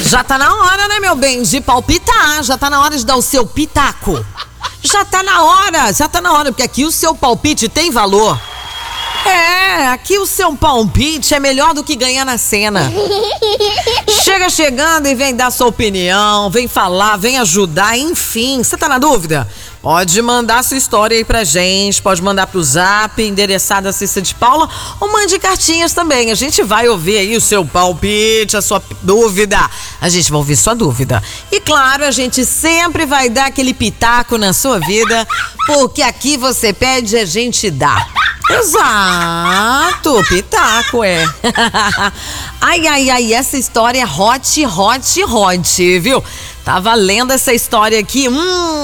Já tá na hora, né, meu bem, de palpitar. Já tá na hora de dar o seu pitaco. Já tá na hora, porque aqui o seu palpite tem valor. Aqui o seu palpite é melhor do que ganhar na cena. Chega chegando e vem dar sua opinião, vem falar, vem ajudar, enfim. Você tá na dúvida? Pode mandar sua história aí pra gente, pode mandar pro Zap, endereçado a Cissa de Paula, ou mande cartinhas também. A gente vai ouvir aí o seu palpite, a sua dúvida. A gente vai ouvir sua dúvida. E claro, a gente sempre vai dar aquele pitaco na sua vida, porque aqui você pede, a gente dá. Exato, pitaco, Ai, essa história é hot, viu? Tá valendo essa história aqui,